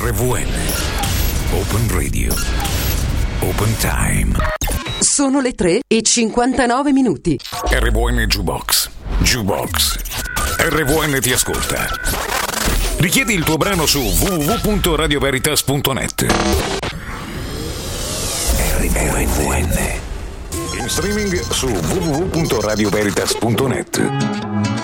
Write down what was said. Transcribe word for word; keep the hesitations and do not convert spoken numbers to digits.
R V N. Open Radio. Open Time. Sono le tre e cinquantanove minuti. R V N Jukebox. Jukebox. R V N ti ascolta. Richiedi il tuo brano su w w w punto radio veritas punto net. R V N. In streaming su w w w punto radio veritas punto net.